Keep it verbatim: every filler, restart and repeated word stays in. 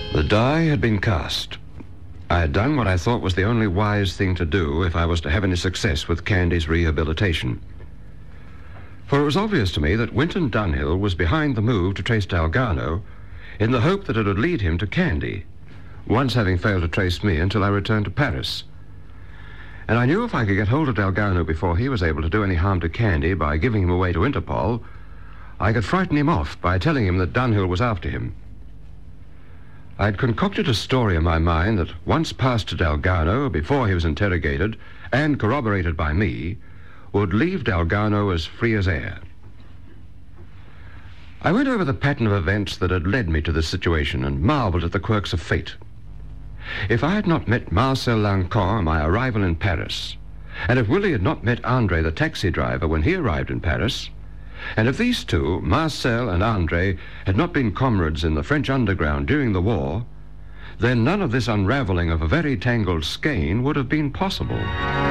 The die had been cast. I had done what I thought was the only wise thing to do if I was to have any success with Candy's rehabilitation. For it was obvious to me that Winton Dunhill was behind the move to trace Dalgarno in the hope that it would lead him to Candy, once having failed to trace me until I returned to Paris. And I knew if I could get hold of Dalgarno before he was able to do any harm to Candy by giving him away to Interpol, I could frighten him off by telling him that Dunhill was after him. I'd concocted a story in my mind that once passed to Dalgarno before he was interrogated and corroborated by me, would leave Dalgarno as free as air. I went over the pattern of events that had led me to this situation and marveled at the quirks of fate. If I had not met Marcel Lancan on my arrival in Paris, and if Willie had not met Andre, the taxi driver, when he arrived in Paris, and if these two, Marcel and Andre, had not been comrades in the French underground during the war, then none of this unraveling of a very tangled skein would have been possible.